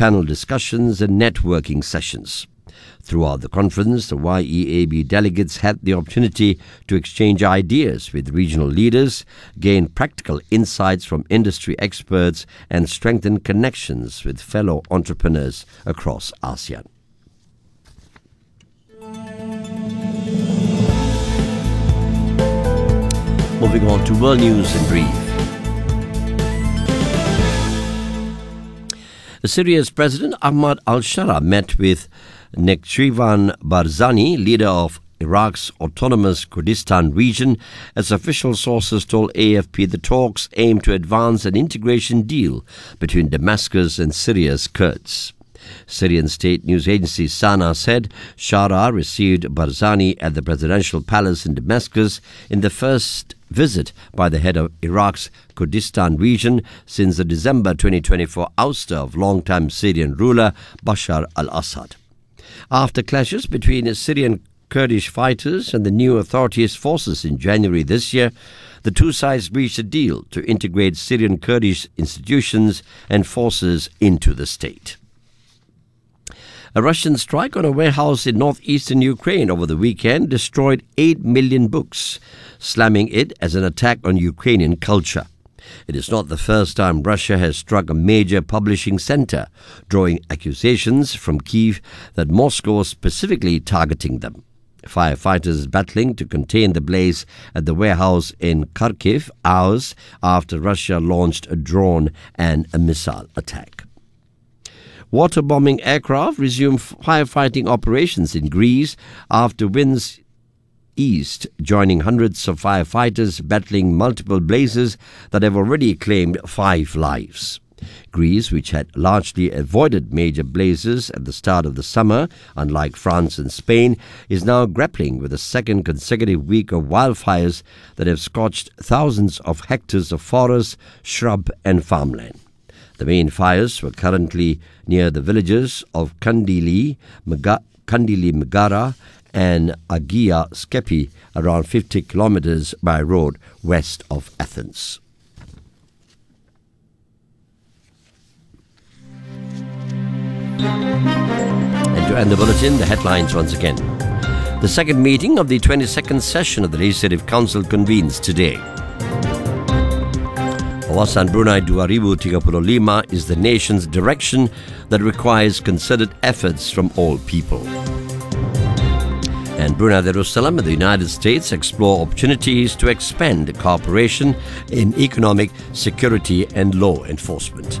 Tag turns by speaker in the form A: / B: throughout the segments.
A: panel discussions and networking sessions. Throughout the conference, the YEAB delegates had the opportunity to exchange ideas with regional leaders, gain practical insights from industry experts, and strengthen connections with fellow entrepreneurs across ASEAN. Moving on to world news in brief. Syria's President Ahmad al-Shara met with Nekhchivan Barzani, leader of Iraq's autonomous Kurdistan region, as official sources told AFP. The talks aim to advance an integration deal between Damascus and Syria's Kurds. Syrian state news agency Sana said Shara received Barzani at the presidential palace in Damascus in the first visit by the head of Iraq's Kurdistan region since the December 2024 ouster of longtime Syrian ruler Bashar al-Assad. After clashes between Syrian Kurdish fighters and the new authorities' forces in January this year, the two sides reached a deal to integrate Syrian Kurdish institutions and forces into the state. A Russian strike on a warehouse in northeastern Ukraine over the weekend destroyed 8 million books, slamming it as an attack on Ukrainian culture. It is not the first time Russia has struck a major publishing center, drawing accusations from Kyiv that Moscow was specifically targeting them. Firefighters battling to contain the blaze at the warehouse in Kharkiv hours after Russia launched a drone and a missile attack. Waterbombing aircraft resumed firefighting operations in Greece after winds east, joining hundreds of firefighters battling multiple blazes that have already claimed 5 lives. Greece, which had largely avoided major blazes at the start of the summer, unlike France and Spain, is now grappling with a second consecutive week of wildfires that have scorched thousands of hectares of forest, shrub and farmland. The main fires were currently near the villages of Kandili Megara and Agia Skepi, around 50 kilometers by road west of Athens. And to end the bulletin, the headlines once again. The second meeting of the 22nd session of the Legislative Council convenes today. Kawasan Brunei 2035 is the nation's direction that requires concerted efforts from all people. And Brunei Darussalam and the United States explore opportunities to expand cooperation in economic, security and law enforcement.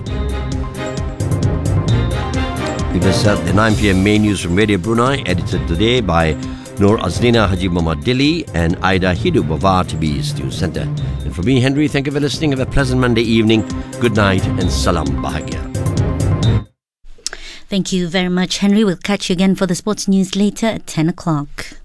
A: This is the 9 p.m. main news from Radio Brunei, edited today by Nur Azlina Haji Muhammad Dili and Aida Hidu Bavar TV's News Centre. And for me, Henry, thank you for listening. Have a pleasant Monday evening. Good night and salam bahagia.
B: Thank you very much, Henry. We'll catch you again for the sports news later at 10 o'clock.